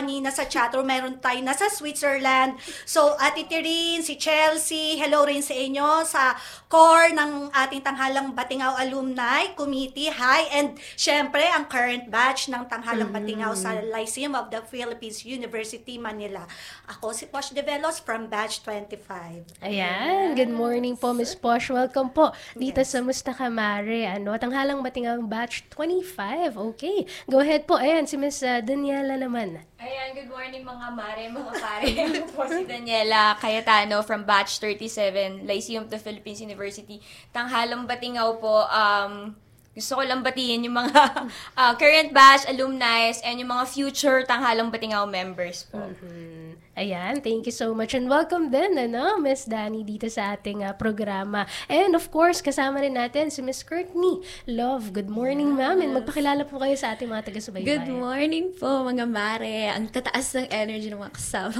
kanina sa chatroom, meron tayo nasa Switzerland. So, Ate Tirin, si Chelsea, hello rin sa inyo sa core ng ating Tanghalang Batingaw Alumni Committee. Hi! And syempre, ang current batch ng Tanghalang Batingaw sa Lyceum of the Philippines University, Manila. Ako si Posh Develos from batch 25. Ayan, good morning po Miss Posh. Welcome po dito sa Musta Ka Mare. Tanghalang Batingaw batch 25. Okay, go ahead po. Ayan, si Miss Daniela naman. Ayan, good morning mga mare, mga pare. Ako po si Daniela Cayetano from batch 37, Lyceum of the Philippines University. Tanghalang Batingaw po. Gusto ko lang batiin yung mga current batch, alumni, and yung mga future Tanghalang Batingaw members po. Ayan, thank you so much and welcome din, Miss Dani dito sa ating programa. And of course, kasama rin natin si Miss Courtney Love. Good morning, ma'am. And magpakilala po kayo sa ating mga taga-subaybay. Good morning po, mga mare. Ang tataas ng energy ng mga kasama ko.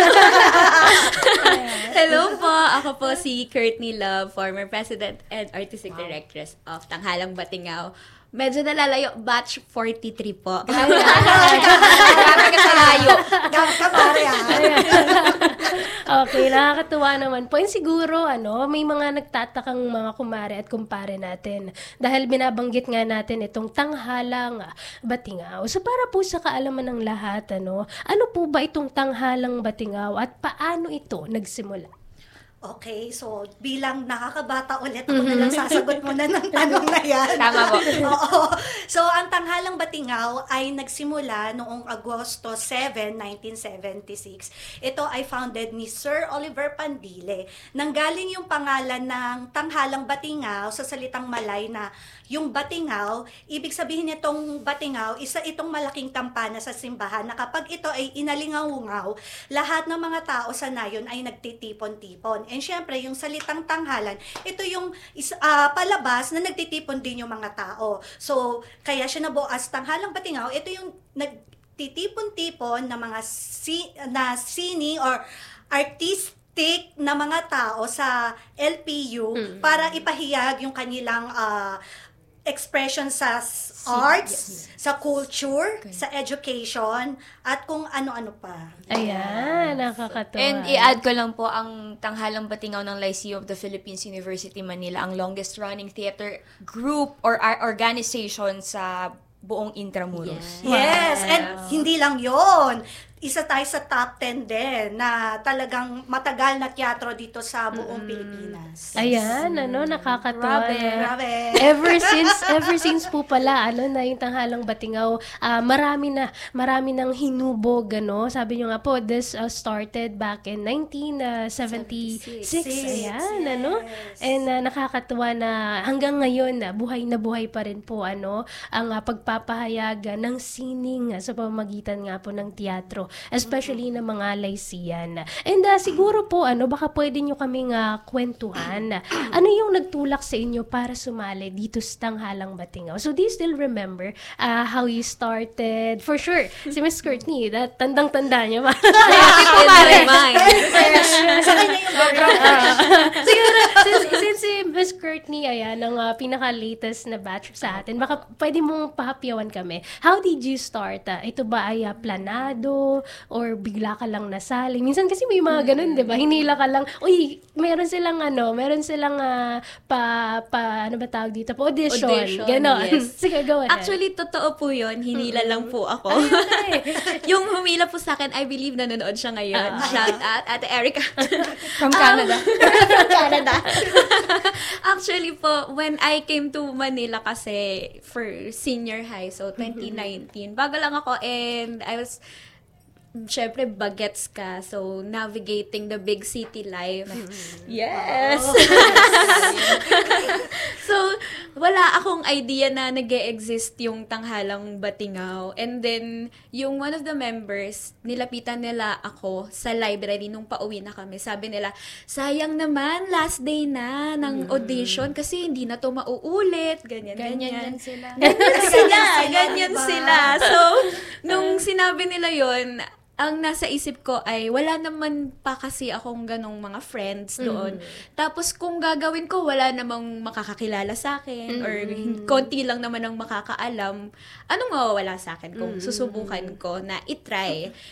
Hello po, ako po si Courtney Love, former President and Artistic Directress of Tanghalang Batingaw. Medyo nalalayo, batch 43 po. Grabe ka sa layo. Grabe ka, Mare, Okay, nakakatuwa naman po. And siguro, may mga nagtatakang mga kumare at kumpare natin. Dahil binabanggit nga natin itong Tanghalang Batingaw. So, para po sa kaalaman ng lahat, ano po ba itong Tanghalang Batingaw at paano ito nagsimula? Okay, so bilang nakakabata ulit, ako na lang sasagot muna ng tanong na yan. Tama po. Oo. So, ang Tanghalang Batingaw ay nagsimula noong Agosto 7, 1976. Ito ay founded ni Sir Oliver Pandile. Nanggaling yung pangalan ng Tanghalang Batingaw sa salitang Malay na yung Batingaw, ibig sabihin nitong Batingaw, isa itong malaking kampana sa simbahan na kapag ito ay inalingaw-ungaw, lahat ng mga tao sa nayon ay nagtitipon-tipon. And syempre, yung salitang tanghalan, ito yung palabas na nagtitipon din yung mga tao. So, kaya siya nabuo as Tanghalang Batingaw, ito yung nagtitipon-tipon na mga sini or artistic na mga tao sa LPU para ipahayag yung kanilang expression sa arts, sa culture, sa education, at kung ano-ano pa. Ayan, nakakatuwa. And i-add ko lang po ang Tanghalang Batingaw ng Lyceum of the Philippines University Manila, ang longest running theater group or organization sa buong Intramuros. Yes, and hindi lang yon. Isa tayo sa top 10 din na talagang matagal na teatro dito sa buong Pilipinas. Ayan, nakakatuwa. Grabe. Ever since po pala, na yung Tanghalang Batingaw, marami nang hinubog, Sabi nyo nga po, this started back in 1976. Ayan, yes. And nakakatuwa na hanggang ngayon, buhay pa rin po, ang pagpapahayag ng sining sa pamamagitan nga po ng teatro. Especially ng mga Lycean. And siguro po, baka pwede nyo kaming kwentuhan. Ano yung nagtulak sa inyo para sumali dito sa Tanghalang Batingaw? So, do you still remember how you started? For sure, si Miss Courtney, tandang-tanda niya ba? Happy po, mare. Sa kanya yung background. Siguro, since si Miss Courtney, ang pinaka-latest na batch sa atin, baka pwede mong pahapyawan kami. How did you start? Ito ba ay planado? Or bigla ka lang nasali. Minsan kasi may mga ganun, 'di ba? Hinila ka lang. Uy, meron silang ano ba tawag dito? Audition. Ganon. Yes. Sige, go ahead. Actually, totoo po yun. Hinila lang po ako. Yung humila po sa akin, I believe nanonood siya ngayon. Shout out, Ate Erica. From Canada. From Canada. Actually po, when I came to Manila kasi for senior high, so 2019, bago lang ako and I was syempre, bagets ka. So, navigating the big city life. Yes! So, wala akong idea na nag-e-exist yung Tanghalang Batingaw. And then, yung one of the members, nilapitan nila ako sa library nung pauwi na kami. Sabi nila, sayang naman, last day na ng audition kasi hindi na to mauulit. Ganyan sila. Ganyan sila. So, nung sinabi nila yon, ang nasa isip ko ay wala naman pa kasi akong ganong mga friends doon. Tapos kung gagawin ko, wala namang makakakilala sa akin or konti lang naman ang makakaalam. Anong mawawala sa akin kung susubukan ko na itry?